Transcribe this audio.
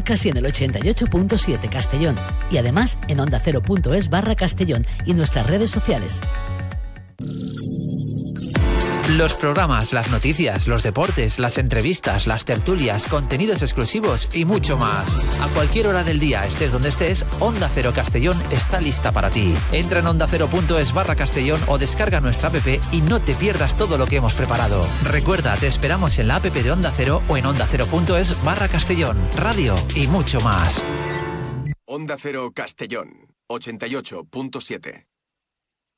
podcast y en el 88.7 Castellón. Y además en ondacero.es/Castellón y nuestras redes sociales. Los programas, las noticias, los deportes, las entrevistas, las tertulias, contenidos exclusivos y mucho más. A cualquier hora del día, estés donde estés, Onda Cero Castellón está lista para ti. Entra en ondacero.es/Castellón o descarga nuestra app y no te pierdas todo lo que hemos preparado. Recuerda, te esperamos en la app de Onda Cero o en ondacero.es/Castellón. Radio y mucho más. Onda Cero Castellón, 88.7.